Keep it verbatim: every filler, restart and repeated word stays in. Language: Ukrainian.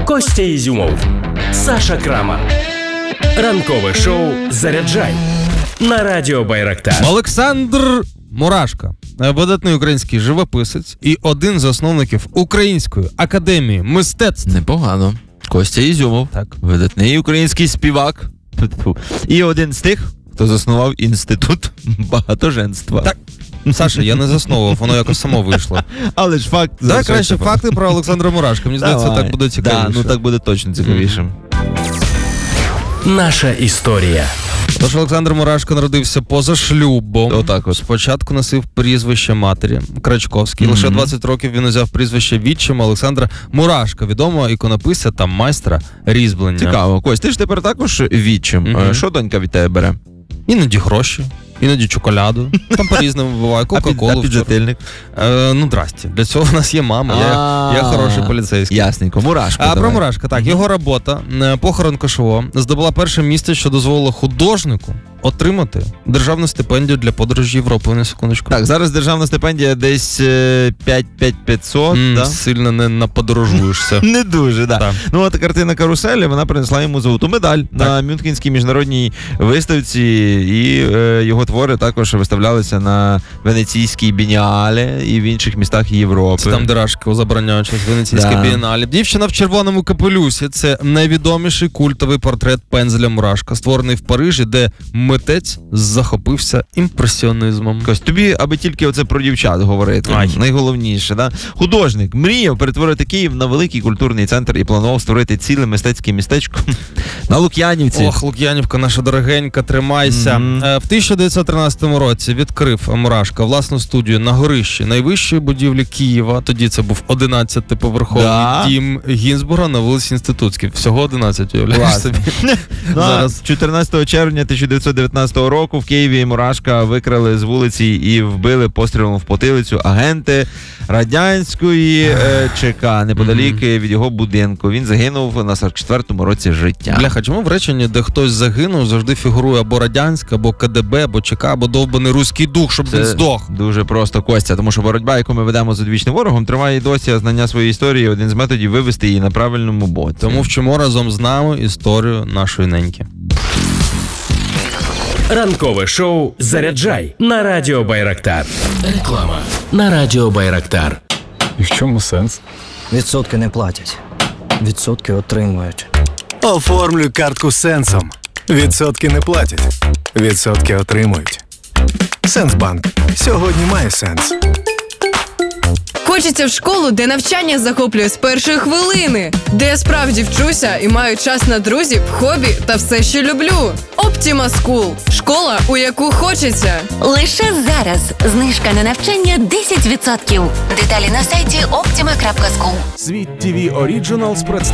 Костя Ізюмов, Саша Крамар. Ранкове шоу «Заряджай» на радіо Байрактар. Олександр Мурашко, видатний український живописець і один з засновників Української академії мистецтв. Непогано. Костя Ізюмов, так. Видатний український співак. І один з тих, хто заснував інститут багатоженства. Так. Саша, я не засновував, воно якось само вийшло. Але ж факт... Дай краще факти про Олександра Мурашка. Мені здається, так буде цікавіше. Да, ну так буде точно цікавіше. Наша історія. Тож Олександр Мурашко народився поза шлюбом. Отак от. Спочатку носив прізвище матері Крачковський. Mm-hmm. Лише двадцять років він узяв прізвище відчима Олександра Мурашка, відомого іконописця та майстра різьблення. Цікаво. Кость, ти ж тепер також відчим. Mm-hmm. Що донька від тебе бере? Іноді гроші, іноді чоколяду. Там по-різному буває. Кока-колу. А піджательник? Е, ну, здрасте. Для цього в нас є мама. Я, я хороший поліцейський. Ясненько. Мурашко. А про Мурашка, так. Його робота «Похорон Кошового» здобула перше місце, що дозволило художнику отримати державну стипендію для подорожі Європою, на секундочку. Так, зараз державна стипендія десь п'ять тисяч п'ятсот, mm, да? Сильно не наподорожуєшся. Не дуже, да. так. Ну, от картина «Каруселі», вона принесла йому золоту медаль так. на Мюнхенській міжнародній виставці, і е, його твори також виставлялися на Венеційській бієнале і в інших містах Європи. Це там дирашки забороняють через Венеційське да. бієнале. «Дівчина в червоному капелюсі» – це найвідоміший культовий портрет Пензеля Мурашка, створений в Парижі, де митець захопився імпресіонізмом. Ось тобі, аби тільки оце про дівчат говорити. Ай. Найголовніше, да? Художник мріяв перетворити Київ на великий культурний центр і планував створити ціле мистецьке містечко на Лук'янівці. Ох, Лук'янівка, наша дорогенька, тримайся. Mm-hmm. В тисяча дев'ятсот тринадцятому році відкрив Мурашко власну студію на горищі найвищої будівлі Києва. Тоді це був одинадцятиповерховий да. дім Гінзбурга на вулиці Інститутській. Всього одинадцять, уявляєш собі. Зараз чотирнадцятого червня тисяча дев'ятсот дев'ятнадцятого року в Києві Мурашка викрали з вулиці і вбили пострілом в потилицю агенти радянської е, ЧК неподалік mm-hmm. від його будинку. Він загинув на сорок четвертому році життя. Бляха, чому в реченні, де хтось загинув, завжди фігурує або радянська, або КДБ, або ЧК, або довбаний руський дух, щоб Це він здох? Дуже просто, Костя, тому що боротьба, яку ми ведемо з одвічним ворогом, триває і досі, а знання своєї історії – один з методів вивести її на правильному боці. Тому вчимо разом з нами історію нашої неньки. Ранкове шоу «Заряджай» на радіо Байрактар. Реклама на радіо Байрактар. І в чому сенс? Відсотки не платять. Відсотки отримують. Оформлюй картку Сенсом. Відсотки не платять. Відсотки отримують. Сенсбанк. Сьогодні має сенс. Хочеться в школу, де навчання захоплює з першої хвилини, де я справді вчуся і маю час на друзів, хобі та все, що люблю. Optima School – школа, у яку хочеться. Лише зараз знижка на навчання десять відсотків. Деталі на сайті optima крапка school. Світ ТВ Originals представляє